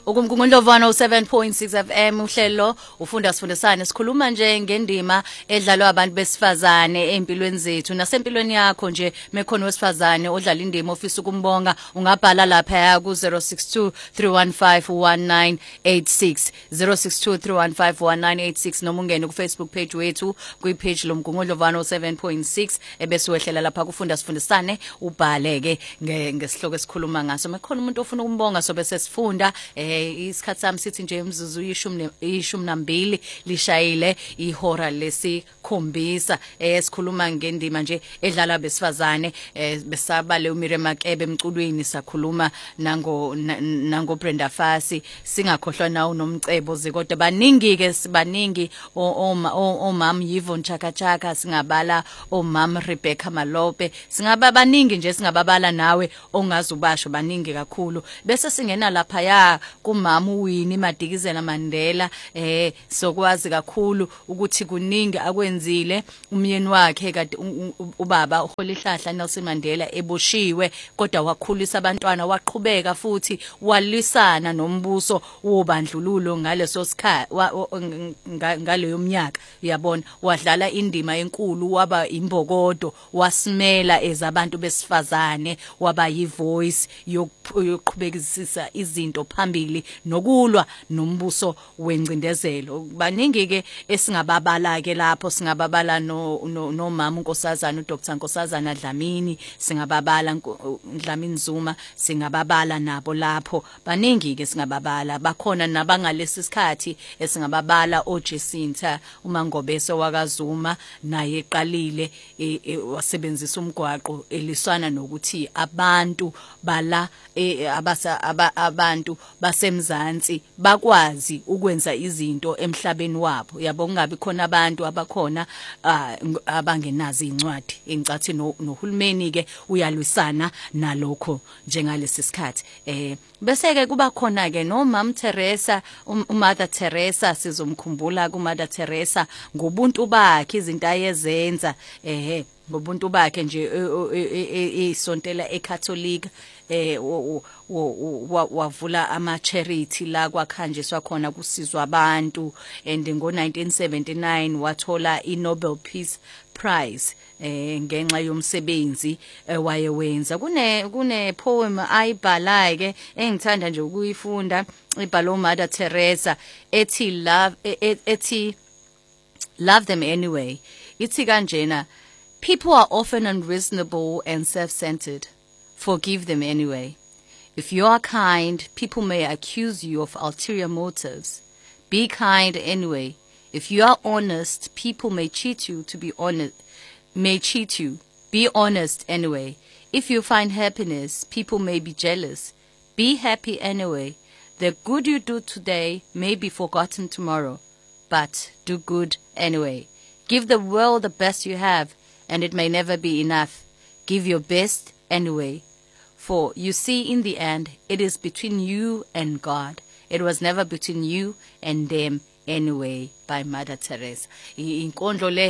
Ukumkungondlovana 7.6 FM uhlelo ufunda sifundisane sikhuluma nje ngendima edlalwa abantu besifazane empilweni zethu nasempilweni yakho nje mekhona wesifazane odlala indima ofisa ukumbonga ungabhala lapha ku 062 315 1986 062 315 1986 noma ungene ku Facebook page wethu kwi-page lomkungondlovana 7.6 ebese wehlela lapha kufunda sifundisane ubhaleke ngesihloko esikhuluma ngaso mekhona umuntu ofuna ukumbonga sobe sesifunda isikhathi sami sithi nje imzuzu ishumi nambili lishayile ihora lesikhombisa esikhuluma ngendima nje edlala besifazane besabale uMiriam Makebe emculweni sakhuluma nango Brenda Fassie singakhohlwa nawo nomcebo kodwa baningi ke sibaningi omam Yvonne Chaka singabala omam Rebecca Malope singaba baningi nje singababala nawe ongazubasho baningi kakhulu bese singena lapha ya kumama uWinnie Madikizela Mandela sokwazi kakhulu ukuthi kuningi akwenzile umyeni wakhe kade ubaba uHolihlahla Nelson Mandela eboshiwe kodwa wakhulisa abantwana waqhubeka futhi walwisana nombuso wobandlululo ngaleso sikhathi ngaleyo minyaka uyabona wadlala indima enkulu waba imbokodo wasimela ezabantu besifazane waba yivoice yokuqhubekisisa izinto phambili nokulwa nombuso wengcindezelo baningi ke esingababala ke lapho singababala no mama uNkosazana uDr Nkosazana Dlamini singababala Dlamini Zuma singababala nabo lapho baningi ke singababala bakhona nabangalesi sikhathi esingababala oJesinta uMangobeso wakaZuma naye eqalile wasebenzisa umgwaqo eliswana nokuthi abantu bala abantu basemzansi bakwazi ukwenza izinto emhlabeni wabo yabo kungabi khona abantu abakhona abangenazi incwadi engicathi nohulumeni ke uyalwisana nalokho njengalesi sikhathi bese ke kuba khona ke no Mama Teresa uMother Teresa sizomkhumbula kuMother Teresa ngobuntu bakhe izinto ayezenza ngobuntu bakhe nje isontela eCatholic wavula ama charity la kwakhanjiswa khona kusizwa abantu and ngo1979 wathola iNobel Peace Prize ngenxa yomsebenzi wayewenza kune poem ayibhala ke engithanda nje ukuyifunda ibhalo Mother Teresa ethi love them anyway ithi kanjena people are often unreasonable and self-centered. Forgive them anyway. If you are kind, people may accuse you of ulterior motives. Be kind anyway. If you are honest, people may cheat you to be honest. May cheat you. Be honest anyway. If you find happiness, people may be jealous. Be happy anyway. The good you do today may be forgotten tomorrow, but do good anyway. Give the world the best you have, and it may never be enough. Give your best anyway. For you see, in the end, it is between you and God. It was never between you and them anyway. By Mother Teresa. Inkondlo le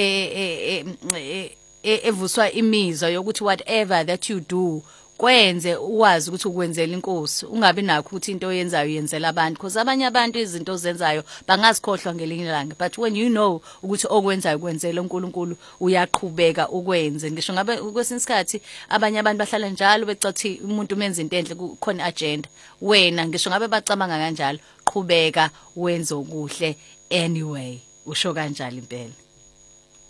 evuswa imizwa yokuthi whatever that you do kwenze uwazi ukuthi ukwenzela inkosi ungabi nakho ukuthi into oyenzayo yenzela abantu because abanye abantu izinto zenzayo bangazikhohlwa ngelinye ilanga but when you know ukuthi okwenzayo kwenzela uNkulunkulu uyaqhubeka ukwenze ngisho ngabe kwesinye isikhathi abanye abantu bahlala njalo becathi umuntu umenza into enhle kukhona agenda wena ngisho ngabe bacabanga kanjalo qhubeka wenze okuhle anyway usho kanjalo impela.